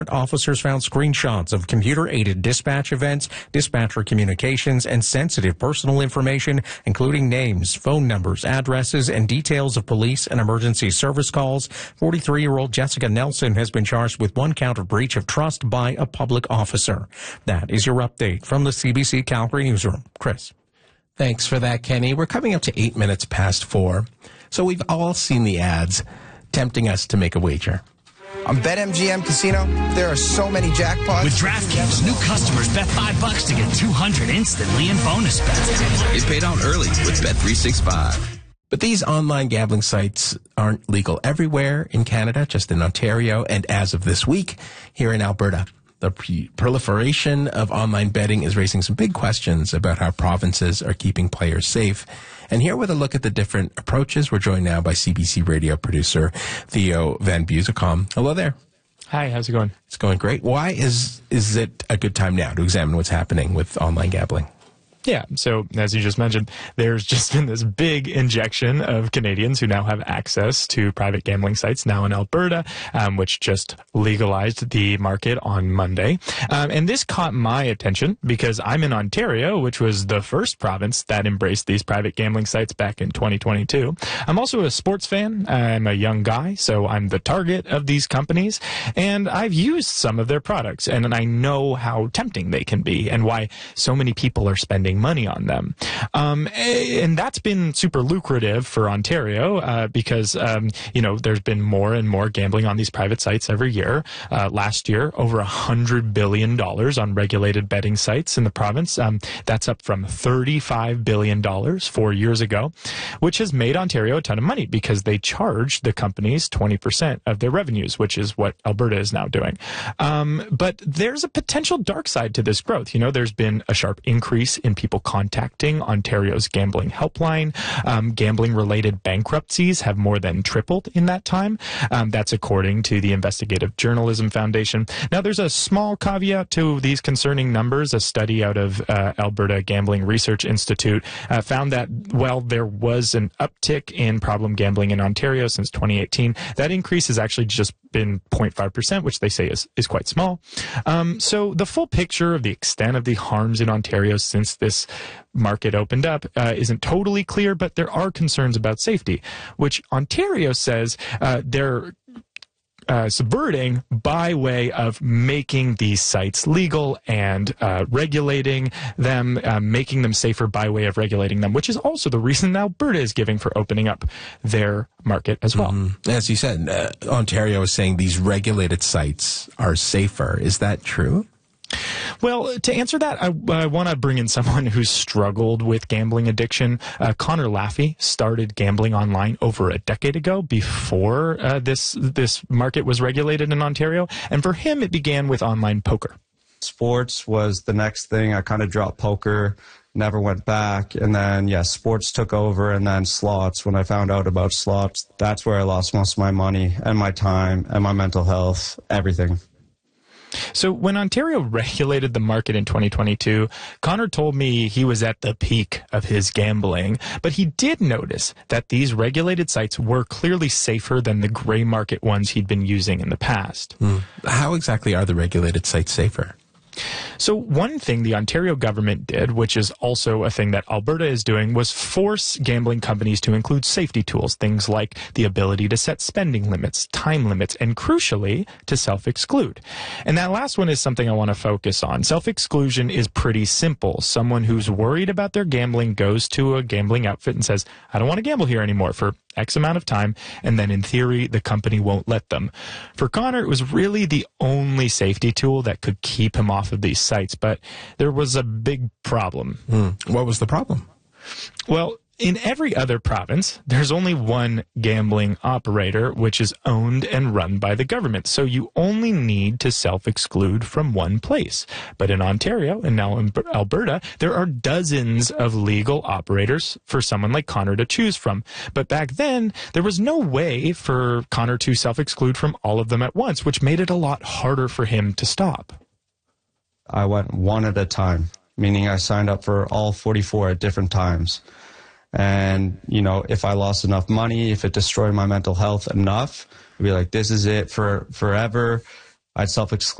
Officers found screenshots of computer-aided dispatch events, dispatcher communications, and sensitive personal information, including names, phone numbers, addresses, and details of police and emergency service calls. 43-year-old Jessica Nelson has been charged with 1 count of breach of trust by a public officer. That is your update from the CBC Calgary Newsroom. Chris. Thanks for that, Kenny. We're coming up to 8 minutes past 4. So we've all seen the ads tempting us to make a wager. On BetMGM Casino, there are so many jackpots. With DraftKings, new customers bet $5 to get $200 instantly in bonus bets. Get paid out early with Bet365. But these online gambling sites aren't legal everywhere in Canada, just in Ontario, and as of this week, here in Alberta. The proliferation of online betting is raising some big questions about how provinces are keeping players safe. And here with a look at the different approaches, we're joined now by CBC radio producer Theo Van Buzekom. Hello there. Hi, how's it going? It's going great. Why is it a good time now to examine what's happening with online gambling? Yeah, so as you just mentioned, there's just been this big injection of Canadians who now have access to private gambling sites now in Alberta, which just legalized the market on Monday. And this caught my attention because I'm in Ontario, which was the first province that embraced these private gambling sites back in 2022. I'm also a sports fan. I'm a young guy, so I'm the target of these companies. And I've used some of their products, and I know how tempting they can be and why so many people are spending money on them. And that's been super lucrative for Ontario because, there's been more and more gambling on these private sites every year. Last year, over $100 billion on regulated betting sites in the province. That's up from $35 billion 4 years ago, which has made Ontario a ton of money because they charge the companies 20% of their revenues, which is what Alberta is now doing. But there's a potential dark side to this growth. There's been a sharp increase in people contacting Ontario's gambling helpline. Gambling-related bankruptcies have more than tripled in that time. That's according to the Investigative Journalism Foundation. Now, there's a small caveat to these concerning numbers. A study out of Alberta Gambling Research Institute found that, while there was an uptick in problem gambling in Ontario since 2018, that increase has actually just been 0.5%, which they say is quite small. So the full picture of the extent of the harms in Ontario since this market opened up isn't totally clear, but there are concerns about safety, which Ontario says they're subverting by way of making these sites legal and regulating them, making them safer by way of regulating them, which is also the reason Alberta is giving for opening up their market as well. As you said, Ontario is saying these regulated sites are safer. Is that true? Well, to answer that, I want to bring in someone who's struggled with gambling addiction. Connor Laffey started gambling online over a decade ago, before this market was regulated in Ontario. And for him, it began with online poker. Sports was the next thing. I kind of dropped poker, never went back. And then, sports took over, and then slots. When I found out about slots, that's where I lost most of my money and my time and my mental health, everything. So when Ontario regulated the market in 2022, Connor told me he was at the peak of his gambling, but he did notice that these regulated sites were clearly safer than the gray market ones he'd been using in the past. How exactly are the regulated sites safer? So one thing the Ontario government did, which is also a thing that Alberta is doing, was force gambling companies to include safety tools, things like the ability to set spending limits, time limits, and crucially, to self-exclude. And that last one is something I want to focus on. Self-exclusion is pretty simple. Someone who's worried about their gambling goes to a gambling outfit and says, I don't want to gamble here anymore for X amount of time, and then in theory, the company won't let them. For Connor, it was really the only safety tool that could keep him off of these sites, but there was a big problem. What was the problem? Well, in every other province, there's only one gambling operator, which is owned and run by the government. So you only need to self-exclude from one place. But in Ontario and now in Alberta, there are dozens of legal operators for someone like Connor to choose from. But back then, there was no way for Connor to self-exclude from all of them at once, which made it a lot harder for him to stop. I went one at a time, meaning I signed up for all 44 at different times. And, if I lost enough money, if it destroyed my mental health enough, I'd be like, this is it for forever. I'd self-exclude